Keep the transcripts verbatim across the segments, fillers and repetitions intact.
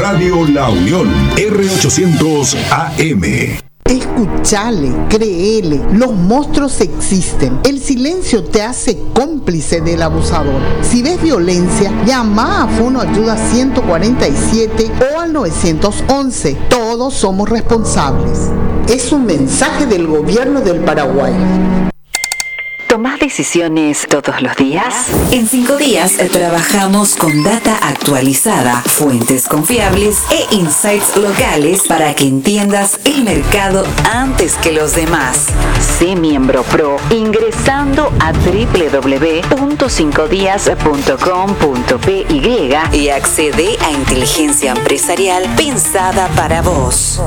Radio La Unión, R ochocientos A M. Escuchale, créele, los monstruos existen. El silencio te hace cómplice del abusador. Si ves violencia, llama a Fono Ayuda ciento cuarenta y siete o al nueve once. Todos somos responsables. Es un mensaje del gobierno del Paraguay. ¿Tomás decisiones todos los días? En cinco días trabajamos con data actualizada, fuentes confiables e insights locales para que entiendas el mercado antes que los demás. Sé miembro pro ingresando a doble u doble u doble u punto cinco días punto com punto p y y accede a inteligencia empresarial pensada para vos.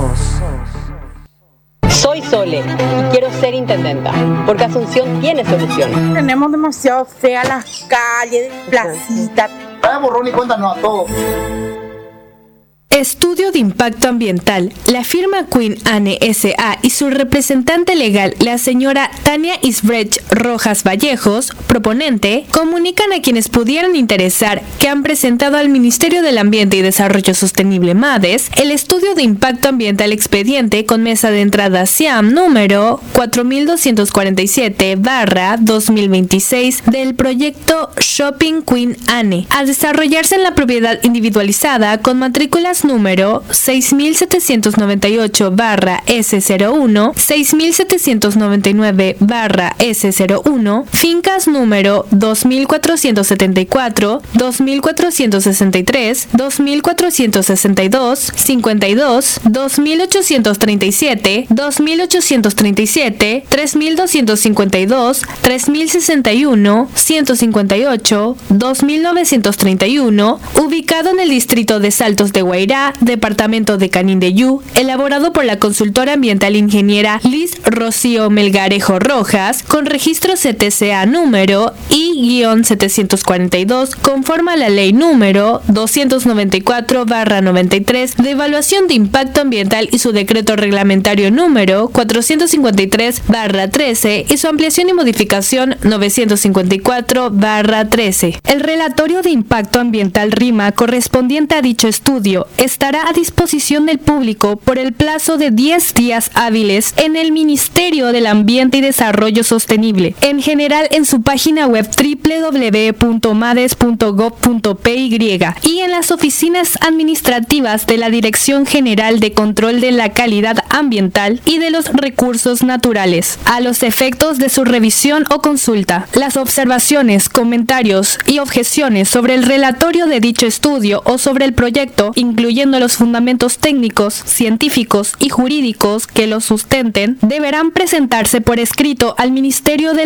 Soy Sole y quiero ser intendenta, porque Asunción tiene solución. Tenemos demasiado fea las calles, placitas. Vaya borrón y cuéntanos a todos. Estudio de impacto ambiental. La firma Queen Anne S A y su representante legal, la señora Tania Isbrecht Rojas Vallejos, proponente, comunican a quienes pudieran interesar que han presentado al Ministerio del Ambiente y Desarrollo Sostenible MADES el estudio de impacto ambiental expediente con mesa de entrada SIAM número cuatro mil doscientos cuarenta y siete barra dos mil veintiséis del proyecto Shopping Queen Anne, a desarrollarse en la propiedad individualizada con matrículas número seis mil setecientos noventa y ocho barra S cero uno, seis mil setecientos noventa y nueve barra S cero uno, fincas número dos mil cuatrocientos setenta y cuatro, dos mil cuatrocientos sesenta y tres, dos mil cuatrocientos sesenta y dos, cincuenta y dos, dos mil ochocientos treinta y siete, dos mil ochocientos treinta y siete, tres mil doscientos cincuenta y dos, tres mil sesenta y uno, ciento cincuenta y ocho, dos mil novecientos treinta y uno, ubicado en el distrito de Saltos de Guairá, departamento de Canindeyú, elaborado por la consultora ambiental ingeniera Liz Rocío Melgarejo Rojas, con registro C T C A número I setecientos cuarenta y dos, conforme a la ley número doscientos noventa y cuatro barra noventa y tres de evaluación de impacto ambiental y su decreto reglamentario número cuatrocientos cincuenta y tres barra trece y su ampliación y modificación novecientos cincuenta y cuatro barra trece. El relatorio de impacto ambiental RIMA correspondiente a dicho estudio estará a disposición del público por el plazo de diez días hábiles en el Ministerio del Ambiente y Desarrollo Sostenible, en general en su página web doble u doble u doble u punto mades punto gob punto p y y en las oficinas administrativas de la Dirección General de Control de la Calidad Ambiental y de los Recursos Naturales, a los efectos de su revisión o consulta. Las observaciones, comentarios y objeciones sobre el relatorio de dicho estudio o sobre el proyecto, incluyendo los fundamentos técnicos, científicos y jurídicos que los sustenten, deberán presentarse por escrito al Ministerio del